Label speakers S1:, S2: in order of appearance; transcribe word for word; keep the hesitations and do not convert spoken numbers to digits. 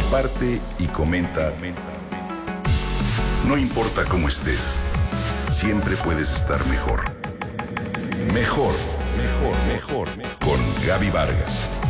S1: comparte y comenta. No importa cómo estés, siempre puedes estar mejor. Mejor, mejor, mejor, mejor. Con Gaby Vargas.